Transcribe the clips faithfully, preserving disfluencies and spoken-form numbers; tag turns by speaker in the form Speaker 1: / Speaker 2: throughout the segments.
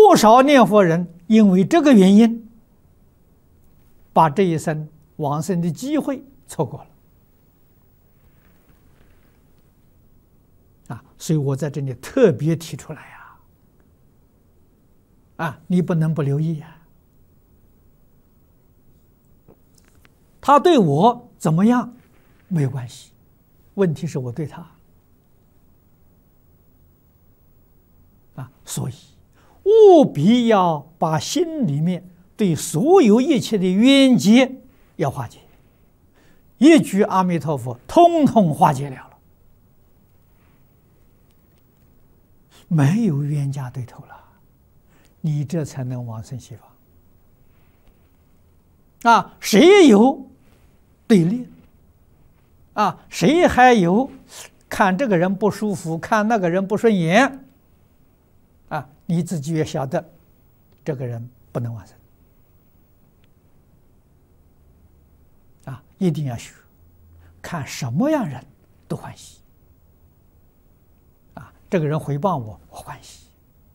Speaker 1: 不少念佛人因为这个原因，把这一生往生的机会错过了。啊，所以我在这里特别提出来呀，啊，你不能不留意啊。他对我怎么样没有关系，问题是我对他。啊，所以务必要把心里面对所有一切的冤结要化解，一句阿弥陀佛，通通化解了了，没有冤家对头了，你这才能往生西方。啊，谁有对立？啊，谁还有看这个人不舒服，看那个人不顺眼？啊，你自己也晓得，这个人不能往生。啊，一定要学，看什么样人都欢喜。啊，这个人回报我，我欢喜，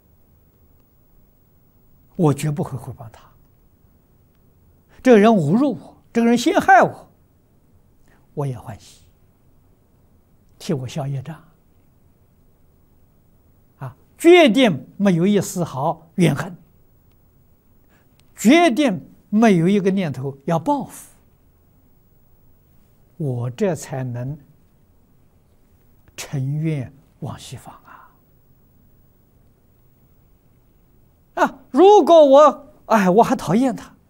Speaker 1: 我绝不会回报他。这个人侮辱我，这个人陷害我，我也欢喜，替我消业障。啊，决定没有一丝毫怨恨，决定没有一个念头要报复，我这才能成愿往西方啊！啊，如果我哎我还讨厌他，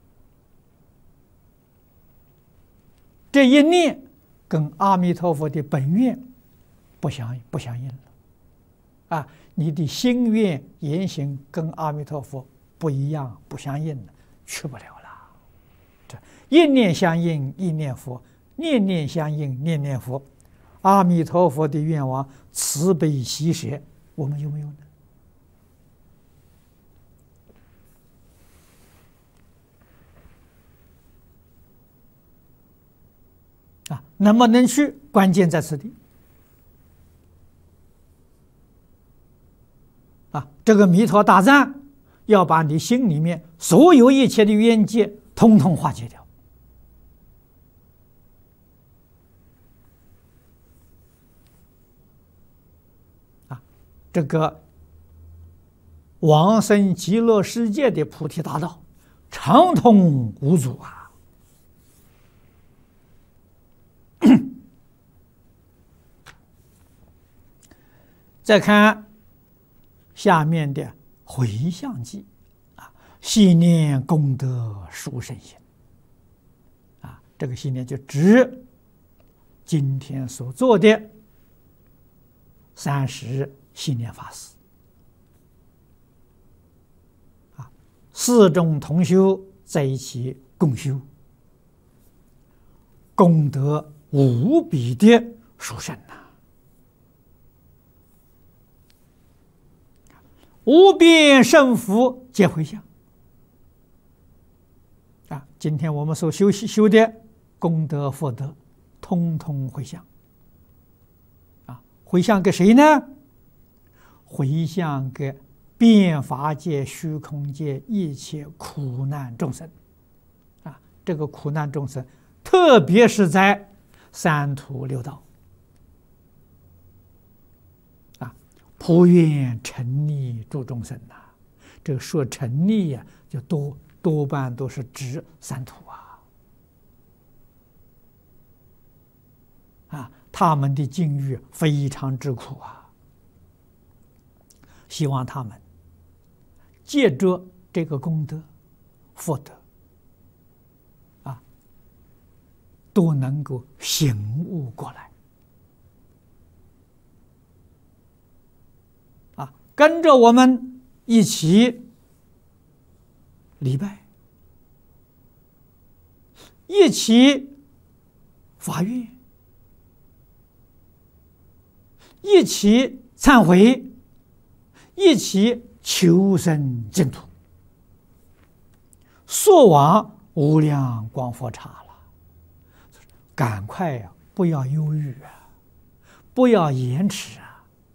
Speaker 1: 这一念跟阿弥陀佛的本愿不相不相应了。啊，你的心愿言行跟阿弥陀佛不一样，不相应了，去不了了。这一念相应，一念佛；念念相应，念念佛。阿弥陀佛的愿望慈悲喜舍，我们有没有呢？啊，能不能去？关键在此地。啊，这个弥陀大赞要把你心里面所有一切的冤结统统化解掉。啊，这个往生极乐世界的菩提大道畅通无阻啊！再看下面的回向偈啊，系念功德殊胜行啊，这个系念就指今天所做的三十系念法事啊，四众同修在一起共修，功德无比的殊胜呐！无边胜福皆回向啊！今天我们所修修的功德福德，通通回向啊！回向给谁呢？回向给遍法界、虚空界一切苦难众生啊！这个苦难众生，特别是在三途六道。普愿成利诸众生呐、啊，这个说成利呀、啊，就多多半都是指三途啊，啊，他们的境遇非常之苦啊，希望他们借着这个功德福德啊，都能够醒悟过来。跟着我们一起礼拜，一起发愿，一起忏悔，一起求生净土，速往无量光佛刹了。赶快呀、啊，不要犹豫啊，不要延迟啊！